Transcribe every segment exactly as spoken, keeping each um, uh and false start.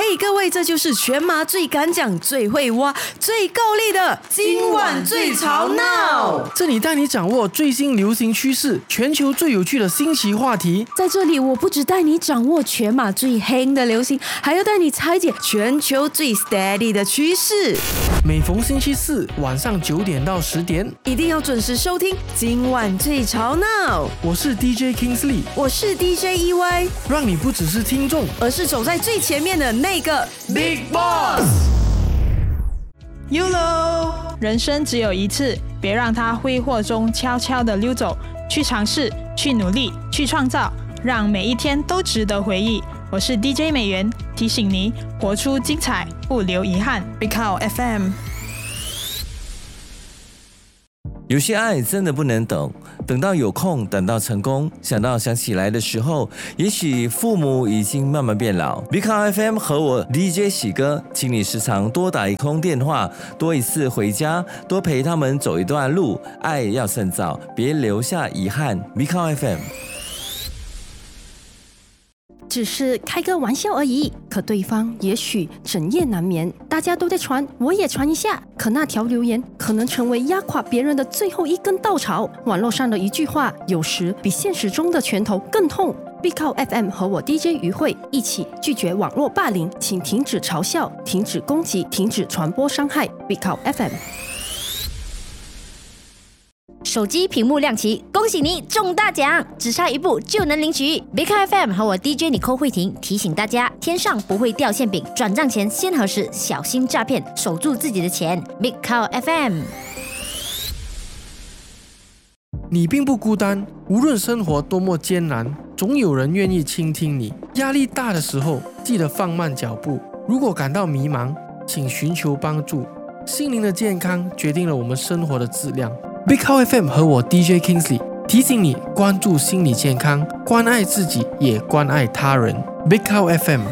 嘿，各位，这就是全马最敢讲、最会挖、最够力的今晚最吵闹。 这里带你掌握最新流行趋势，全球最有趣的新奇话题。 在这里，我不只带你掌握全马最黑的流行，还要带你拆解全球最 steady 的趋势。 每逢星期四晚上九点到十点， 一定要准时收听今晚最吵闹。 我是 D J Kingsley， 我是 D J E Y， 让你不只是听众， 而是走在最前面的那个 Big Boss。Y O L O， 人生只有一次，别让它挥霍中悄悄地溜走。去尝试，去努力，去创造，让每一天都值得回忆。我是 D J 美元，提醒你活出精彩，不留遗憾。 Big Cow F M。 有些爱真的不能等，等到有空，等到成功，想到想起来的时候，也许父母已经慢慢变老。Big Cow F M 和我 D J 喜哥，请你时常多打一通电话，多一次回家，多陪他们走一段路。爱要趁早，别留下遗憾。Big Cow F M。 只是开个玩笑而已，可对方也许整夜难眠。大家都在传，我也传一下。可那条留言可能成为压垮别人的最后一根稻草。网络上的一句话，有时比现实中的拳头更痛。Big Cow F M 和我 D J 于慧一起拒绝网络霸凌，请停止嘲笑，停止攻击，停止传播伤害。Big Cow F M。 手机屏幕亮起，恭喜你中大奖，只差一步就能领取。Big Cow F M 和我 D J Nicole慧婷提醒大家，天上不会掉馅饼，转账前先核实，小心诈骗，守住自己的钱。Big Cow F M。 你并不孤单，无论生活多么艰难，总有人愿意倾听你。压力大的时候，记得放慢脚步。如果感到迷茫，请寻求帮助。心灵的健康决定了我们生活的质量。Big Cow F M 和我 D J Kingsley 提醒你关注心理健康，关爱自己，也关爱他人。Big Cow F M。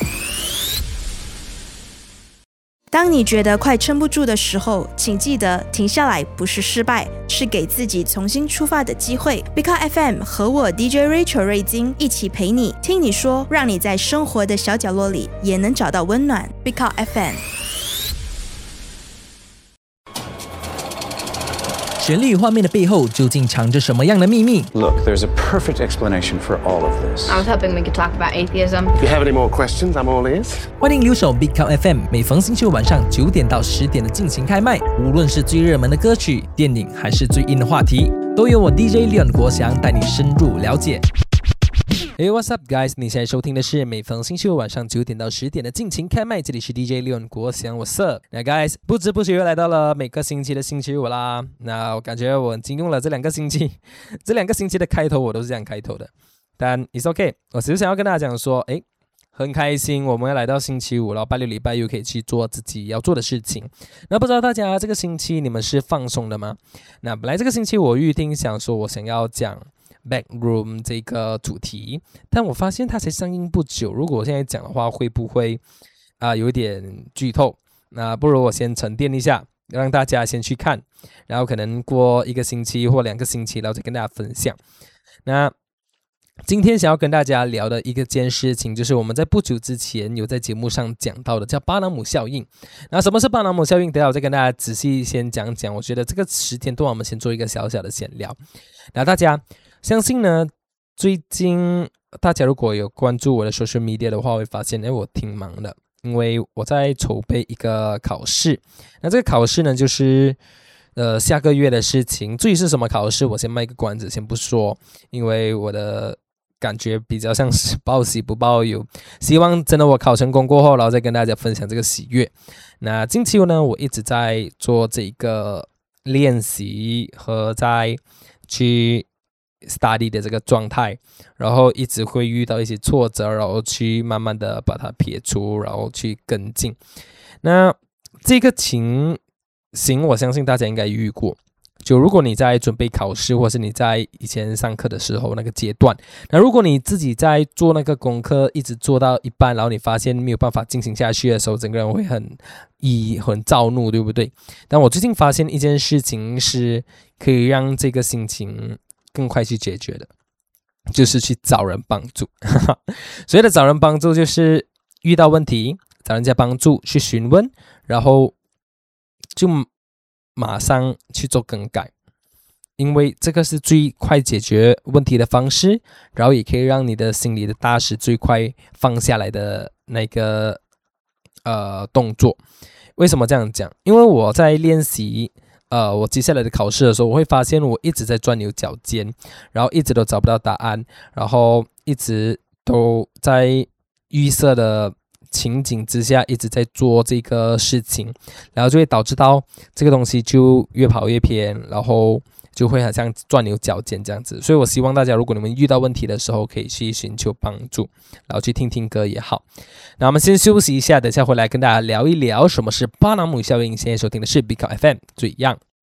当你觉得快撑不住的时候，请记得停下来不是失败，是给自己重新出发的机会。Big Cow F M 和我 D J Rachel 瑞金一起陪你，听你说，让你在生活的小角落里也能找到温暖。Big Cow F M。 绚丽画面的背后究竟藏着什么样的秘密？ Look, there's a perfect explanation for all of this. I was hoping we could talk about atheism. If you have any more questions, I'm all ears. 欢迎留守 Big Cow F M， 每逢星期五晚上九点到十点的尽情开麦。无论是最热门的歌曲、电影，还是最硬的话题，都由我 D J Leon 国祥带你深入了解。Hey, what's up, guys？ 你现在收听的是每逢星期五晚上九点到十点的尽情开麦，这里是 D J Leon 国祥 ，What's up？ 那 guys， 不知不觉又来到了每个星期的星期五啦。那我感觉我已经用了这两个星期，这两个星期的开头我都是这样开头的，但 it's okay。我只是想要跟大家讲说，诶，很开心我们要来到星期五了，拜六礼拜又可以去做自己要做的事情。那不知道大家这个星期你们是放松的吗？那本来这个星期我预定想说我想要讲Backroom 这个主题，但我发现它才上映不久，如果我现在讲的话会不会、呃、有点剧透？那不如我先沉淀一下，让大家先去看，然后可能过一个星期或两个星期然后再跟大家分享。那今天想要跟大家聊的一个件事情，就是我们在不久之前有在节目上讲到的叫巴纳姆效应。那什么是巴纳姆效应？等下我再跟大家仔细先讲讲。我觉得这个十天段我们先做一个小小的闲聊。那大家相信呢，最近大家如果有关注我的 social media 的话，会发现，哎，我挺忙的，因为我在筹备一个考试。那这个考试呢，就是呃下个月的事情。至于是什么考试，我先卖个关子，先不说，因为我的感觉比较像是报喜不报忧。希望真的我考成功过后，然后再跟大家分享这个喜悦。那近期呢，我一直在做这个练习和在去study 的这个状态，然后一直会遇到一些挫折，然后去慢慢的把它撇除，然后去跟进。那这个情形我相信大家应该遇过，就如果你在准备考试，或是你在以前上课的时候那个阶段，那如果你自己在做那个功课一直做到一半，然后你发现没有办法进行下去的时候，整个人会很一很躁怒，对不对？但我最近发现一件事情是可以让这个心情更快去解决的，就是去找人帮助。所谓的找人帮助，就是遇到问题找人家帮助去询问，然后就马上去做更改，因为这个是最快解决问题的方式，然后也可以让你的心里的大石最快放下来的那个呃动作。为什么这样讲？因为我在练习呃我接下来的考试的时候，我会发现我一直在钻牛角尖，然后一直都找不到答案，然后一直都在预设的情景之下一直在做这个事情，然后就会导致到这个东西就越跑越偏，然后就会好像钻牛角尖这样子。所以我希望大家，如果你们遇到问题的时候，可以去寻求帮助，然后去听听歌也好。那我们先休息一下，等下回来跟大家聊一聊什么是巴纳姆效应。现在收听的是 B 考 F M 最样。